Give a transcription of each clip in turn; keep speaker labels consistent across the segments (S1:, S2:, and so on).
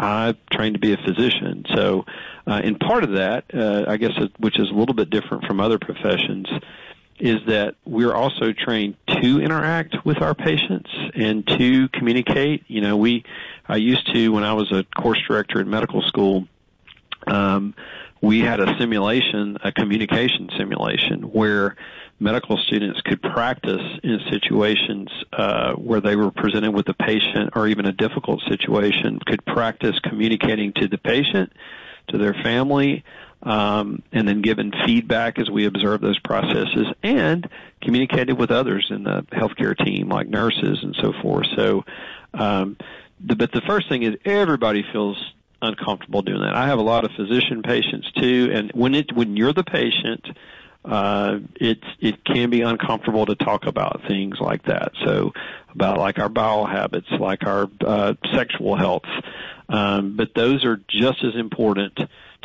S1: I trained to be a physician. So, and part of that, I guess, which is a little bit different from other professions, is that we're also trained to interact with our patients and to communicate. You know, I used to, when I was a course director at medical school, we had a simulation, a communication simulation, where medical students could practice in situations where they were presented with a patient or even a difficult situation, could practice communicating to the patient, to their family, and then giving feedback as we observe those processes, and communicated with others in the healthcare team, like nurses and so forth. So, but the first thing is everybody feels uncomfortable doing that. I have a lot of physician patients too, and when you're the patient, it can be uncomfortable to talk about things like that. So about like our bowel habits, like our sexual health, but those are just as important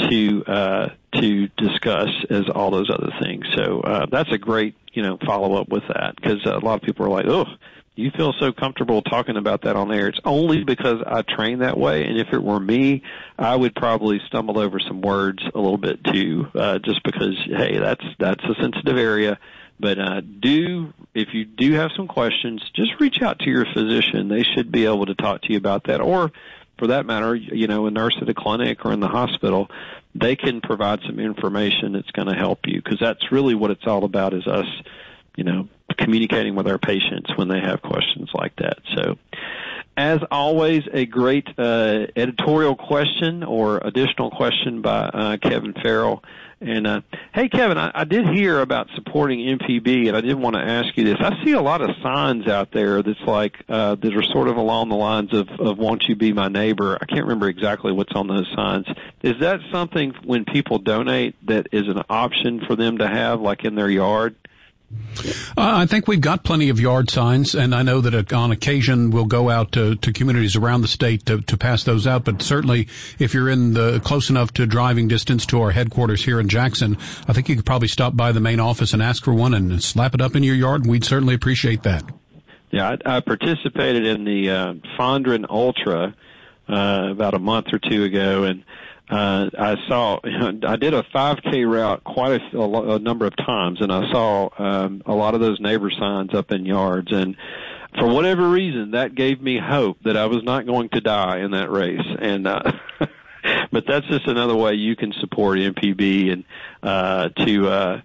S1: to discuss as all those other things. So that's a great follow up with that, because a lot of people are like, oh, you feel so comfortable talking about that on air. It's only because I train that way, and if it were me, I would probably stumble over some words a little bit too, just because, hey, that's a sensitive area. But if you do have some questions, just reach out to your physician. They should be able to talk to you about that. Or, for that matter, a nurse at a clinic or in the hospital, they can provide some information that's going to help you, because that's really what it's all about, is us, communicating with our patients when they have questions like that. So, as always, a great editorial question or additional question by Kevin Farrell. And, hey, Kevin, I did hear about supporting MPB, and I did want to ask you this. I see a lot of signs out there that's like that are sort of along the lines of "Won't you be my neighbor?" I can't remember exactly what's on those signs. Is that something, when people donate, that is an option for them to have, like in their yard?
S2: I think we've got plenty of yard signs, and I know that on occasion we'll go out to communities around the state to pass those out. But certainly, if you're close enough to driving distance to our headquarters here in Jackson, I think you could probably stop by the main office and ask for one and slap it up in your yard. We'd certainly appreciate that. Yeah,
S1: I participated in the Fondren Ultra about a month or two ago, and I did a 5K route quite a number of times, and I saw a lot of those neighbor signs up in yards. And for whatever reason, that gave me hope that I was not going to die in that race. And but that's just another way you can support MPB and to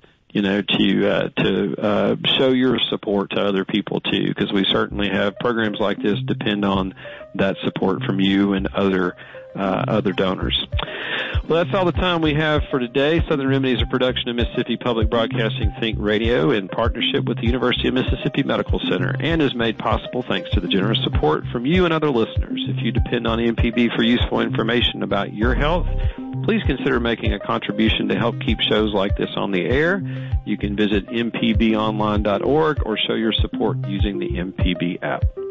S1: show your support to other people too, because we certainly have programs like this depend on that support from you and other donors. Well, that's all the time we have for today. Southern Remedy is a production of Mississippi Public Broadcasting Think Radio in partnership with the University of Mississippi Medical Center, and is made possible thanks to the generous support from you and other listeners. If you depend on MPB for useful information about your health, please consider making a contribution to help keep shows like this on the air. You can visit mpbonline.org or show your support using the MPB app.